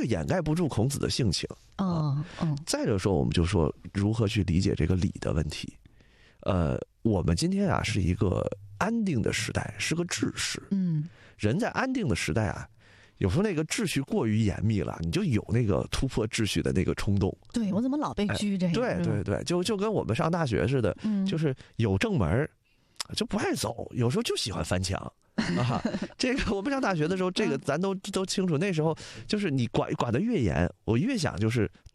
掩盖不住孔子的性情。再者说，我们就说如何去理解这个礼的问题。我们今天啊是一个安定的时代，是个治世。人在安定的时代啊，有时候那个秩序过于严密了，你就有那个突破秩序的那个冲动。 对，我怎么老被拘着？ 对，就跟我们上大学似的，就是有正门就不爱走，有时候就喜欢翻墙。这个我们上大学的时候，这个咱都清楚。那时候就是你管得越严，我越想就是